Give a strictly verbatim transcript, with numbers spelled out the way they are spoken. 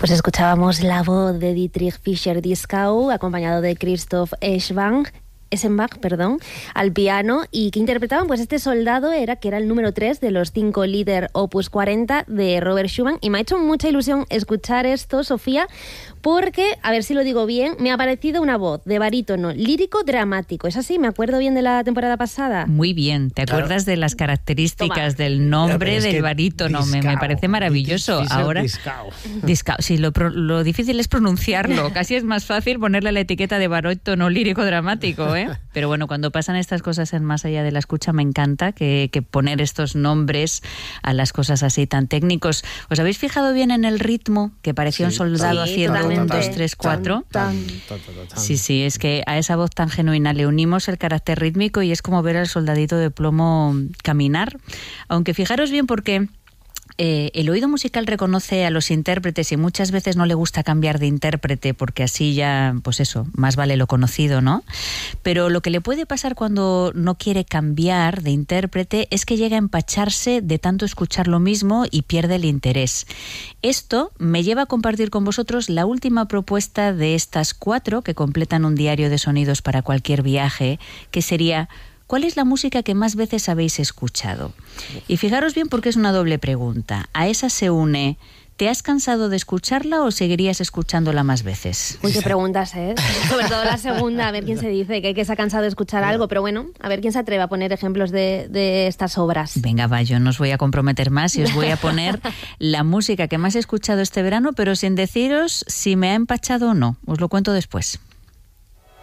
Pues escuchábamos la voz de Dietrich Fischer-Dieskau, acompañado de Christoph Eschenbach, Eschenbach, perdón, al piano, y que interpretaban, pues este soldado era, que era el número tres de los cinco Lieder Opus cuarenta de Robert Schumann, y me ha hecho mucha ilusión escuchar esto, Sofía, porque, a ver si lo digo bien, me ha parecido una voz de barítono lírico dramático. ¿Es así? ¿Me acuerdo bien de la temporada pasada? Muy bien. ¿Te claro. acuerdas de las características Toma. del nombre del barítono? Me, me parece maravilloso. Discao. Ahora, Discao. Discao. Sí, lo, lo difícil es pronunciarlo. Casi es más fácil ponerle la etiqueta de barítono lírico dramático, ¿eh? Pero bueno, cuando pasan estas cosas en Más allá de la escucha, me encanta que, que poner estos nombres a las cosas así tan técnicos. ¿Os habéis fijado bien en el ritmo? Que parecía sí, un soldado sí, haciendo un, dos, tres, cuatro. Sí, sí, es que a esa voz tan genuina le unimos el carácter rítmico y es como ver al soldadito de plomo caminar. Aunque fijaros bien porque Eh, el oído musical reconoce a los intérpretes y muchas veces no le gusta cambiar de intérprete porque así ya, pues eso, más vale lo conocido, ¿no? Pero lo que le puede pasar cuando no quiere cambiar de intérprete es que llega a empacharse de tanto escuchar lo mismo y pierde el interés. Esto me lleva a compartir con vosotros la última propuesta de estas cuatro que completan un diario de sonidos para cualquier viaje, que sería: ¿cuál es la música que más veces habéis escuchado? Y fijaros bien porque es una doble pregunta. A esa se une: ¿te has cansado de escucharla o seguirías escuchándola más veces? Uy, qué preguntas, ¿eh? Sobre todo la segunda, a ver quién se dice que, que se ha cansado de escuchar algo. Pero bueno, a ver quién se atreve a poner ejemplos de, de estas obras. Venga, va, yo no os voy a comprometer más y os voy a poner la música que más he escuchado este verano, pero sin deciros si me ha empachado o no. Os lo cuento después.